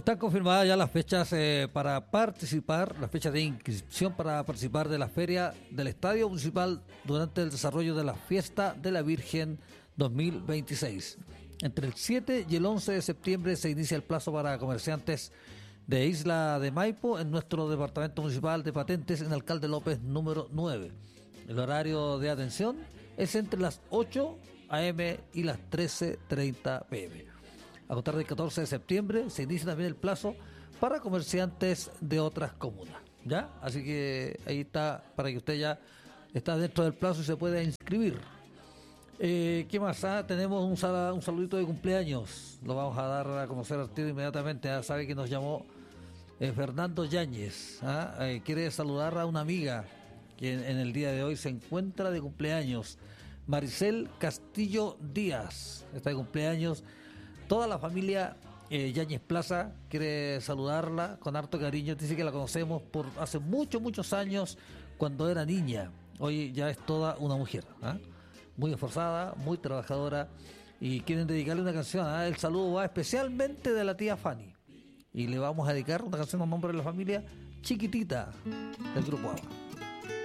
Están confirmadas ya las fechas para participar, las fechas de inscripción para participar de la feria del Estadio Municipal durante el desarrollo de la Fiesta de la Virgen 2026. Entre el 7 y el 11 de septiembre se inicia el plazo para comerciantes de Isla de Maipo en nuestro Departamento Municipal de Patentes en Alcalde López número 9. El horario de atención es entre las 8 a.m. y las 13:30 p.m. A contar del 14 de septiembre se inicia también el plazo para comerciantes de otras comunas, ¿ya? Así que ahí está, para que usted ya está dentro del plazo y se pueda inscribir. ¿Qué más? Tenemos un saludito de cumpleaños. Lo vamos a dar a conocer al tiro inmediatamente. Sabe que nos llamó Fernando Yáñez. Quiere saludar a una amiga que en el día de hoy se encuentra de cumpleaños. Maricel Castillo Díaz. Está de cumpleaños. Toda la familia Yáñez Plaza quiere saludarla con harto cariño. Dice que la conocemos por hace muchos años cuando era niña. Hoy ya es toda una mujer. Muy esforzada, muy trabajadora. Y quieren dedicarle una canción. El saludo va especialmente de la tía Fanny. Y le vamos a dedicar una canción a nombre de la familia Chiquitita del Grupo ABBA.